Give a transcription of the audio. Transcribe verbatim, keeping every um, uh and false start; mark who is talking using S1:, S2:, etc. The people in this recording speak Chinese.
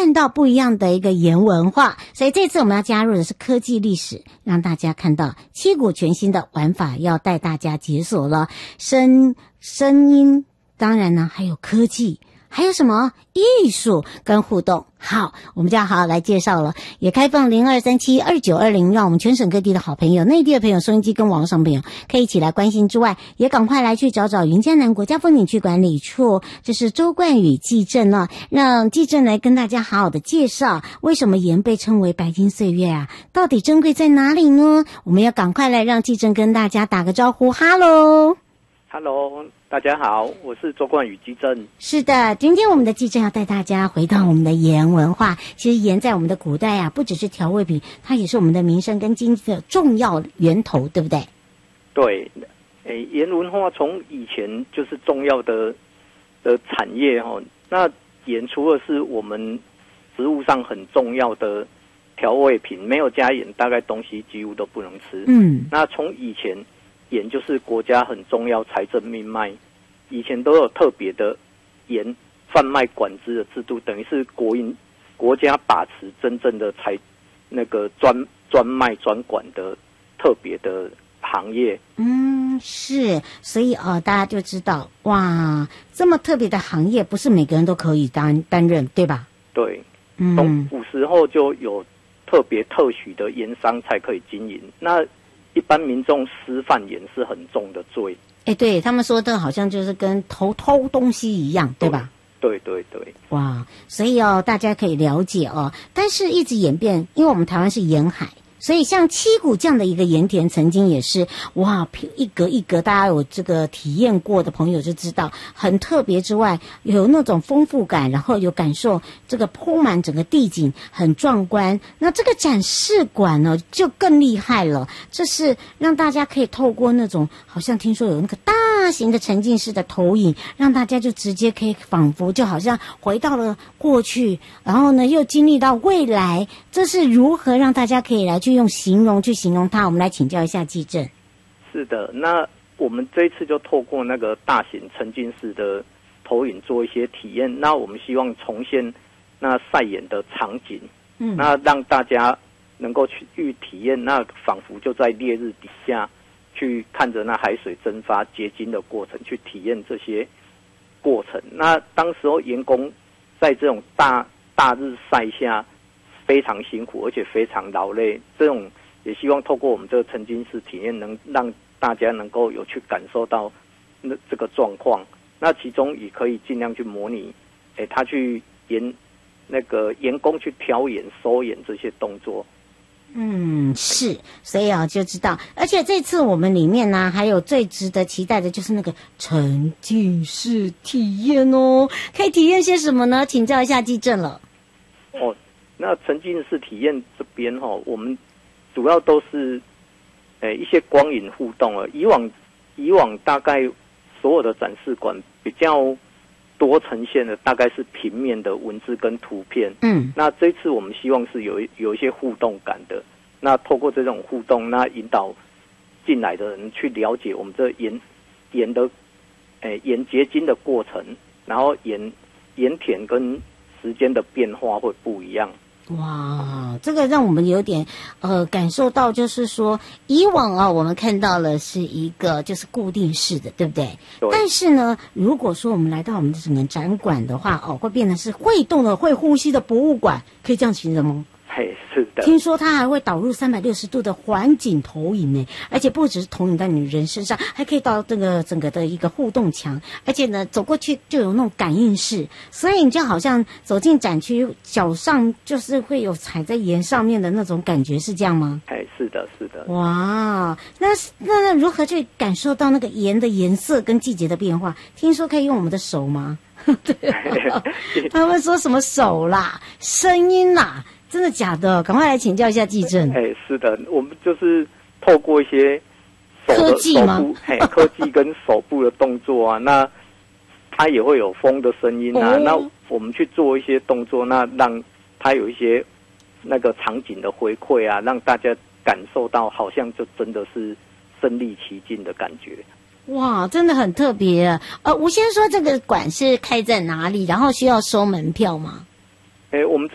S1: 看到不一样的一个盐文化。所以这次我们要加入的是科技历史，让大家看到七股全新的玩法要带大家解锁了。声声音，当然呢还有科技，还有什么艺术跟互动。好，我们就要好好来介绍了。也开放零二三七二九二零，让我们全省各地的好朋友、内地的朋友、收音机跟网络上朋友可以一起来关心之外，也赶快来去找找云嘉南国家风景区管理处，这是周冠宇技正呢，让技正来跟大家好好的介绍为什么盐被称为白金岁月啊，到底珍贵在哪里呢？我们要赶快来让技正跟大家打个招呼。哈喽
S2: Hello， 大家好，我是周冠宇技正。
S1: 是的，今天我们的技正要带大家回到我们的盐文化。其实盐在我们的古代啊，不只是调味品，它也是我们的民生跟经济的重要源头，对不对？
S2: 对，诶，盐文化从以前就是重要的的产业哈。那盐除了是我们食物上很重要的调味品，没有加盐，大概东西几乎都不能吃。嗯，那从以前。盐就是国家很重要财政命脉，以前都有特别的盐贩卖管制的制度，等于是国营国家把持真正的财那个专专卖专管的特别的行业。嗯，
S1: 是，所以哦，大家就知道哇，这么特别的行业，不是每个人都可以担担任，对吧？
S2: 对，从古时候就有特别特许的盐商才可以经营。那一般民众私贩盐是很重的罪，
S1: 哎，对他们说的好像就是跟偷偷东西一样，对吧？
S2: 对对对，
S1: 哇，所以哦，大家可以了解哦，但是一直演变，因为我们台湾是沿海。所以像七股这样的一个盐田，曾经也是哇，一格一格，大家有这个体验过的朋友就知道，很特别之外，有那种丰富感，然后有感受这个铺满整个地景，很壮观。那这个展示馆呢，就更厉害了，这是让大家可以透过那种，好像听说有那个大型的沉浸式的投影，让大家就直接可以仿佛就好像回到了过去，然后呢又经历到未来。这是如何让大家可以来去用形容去形容它？我们来请教一下技正。
S2: 是的，那我们这一次就透过那个大型沉浸式的投影做一些体验。那我们希望重现那晒盐的场景，嗯，那让大家能够去去体验，那仿佛就在烈日底下去看着那海水蒸发结晶的过程，去体验这些过程。那当时候员工在这种大大日晒下非常辛苦，而且非常劳累。这种也希望透过我们这个沉浸式体验，能让大家能够有去感受到那这个状况。那其中也可以尽量去模拟，诶，他去盐那个员工去挑盐、收盐这些动作。
S1: 嗯，是，所以啊就知道，而且这次我们里面呢，还有最值得期待的就是那个沉浸式体验哦，可以体验些什么呢？请教一下技正了。
S2: 哦。那沉浸式体验这边哈、哦，我们主要都是，呃，一些光影互动了。以往以往大概所有的展示馆比较多呈现的大概是平面的文字跟图片。嗯，那这次我们希望是有有一些互动感的。那透过这种互动，那引导进来的人去了解我们这盐盐的，诶盐结晶的过程，然后盐盐田跟时间的变化会不一样。
S1: 哇，这个让我们有点呃感受到，就是说以往啊，我们看到了是一个就是固定式的，对不对？对。但是呢，如果说我们来到我们的整个展馆的话，哦，会变成是会动的、会呼吸的博物馆，可以这样形容吗？
S2: 嘿，是的。
S1: 听说它还会导入三百六十度的环景投影呢，而且不只是投影在你人身上，还可以到这个整个的一个互动墙，而且呢，走过去就有那种感应式，所以你就好像走进展区，脚上就是会有踩在盐上面的那种感觉，是这样吗？
S2: 哎，是的，是的。
S1: 哇，那那如何去感受到那个盐的颜色跟季节的变化？听说可以用我们的手吗？对、啊，他们说什么手啦、声音啦。真的假的？赶快来请教一下技正。
S2: 哎，是的，我们就是透过一些手的
S1: 科技吗？
S2: 手部，嘿，科技跟手部的动作啊，那它也会有风的声音啊。哦、那我们去做一些动作，那让它有一些那个场景的回馈啊，让大家感受到好像就真的是身临其境的感觉。
S1: 哇，真的很特别。呃，我先说这个馆是开在哪里，然后需要收门票吗？
S2: 哎，我们